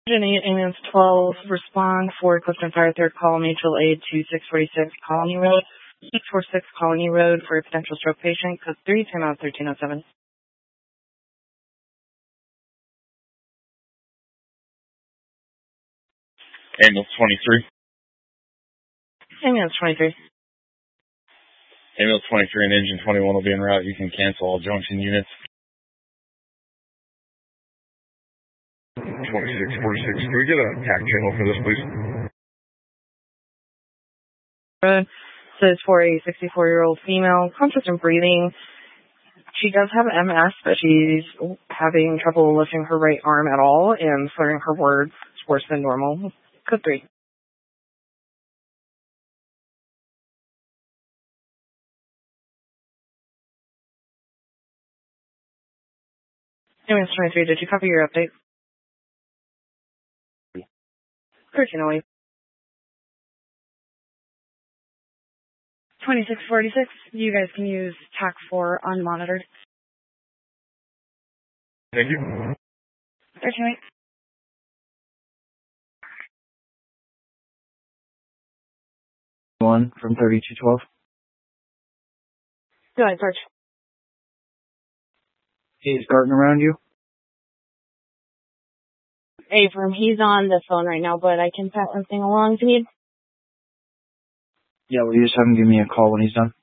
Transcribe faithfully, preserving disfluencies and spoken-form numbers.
Engine eight, ambulance twelve, respond for Clifton Fire, third call, mutual aid to six forty-six Colony Road, six forty-six Colony Road for a potential stroke patient, code three, time out thirteen oh seven. Ambulance twenty-three. Ambulance twenty-three. Ambulance twenty-three and engine twenty-one will be en route. You can cancel all junction units. twenty-six forty-six. Can we get a T A C channel for this, please? Road says for a sixty-four-year-old female, conscious and breathing. She does have M S, but she's having trouble lifting her right arm at all and slurring her words. It's worse than normal. Code three. Ambulance twenty-three, did you copy your update? thirteen oh eight. twenty-six forty-six, you guys can use T A C four unmonitored. Thank you. thirteen oh eight. One from thirty-two twelve. Go ahead, search. Is Garten around you? Abram, he's on the phone right now, but I can pass something along if you need. Yeah, will you just have him give me a call when he's done?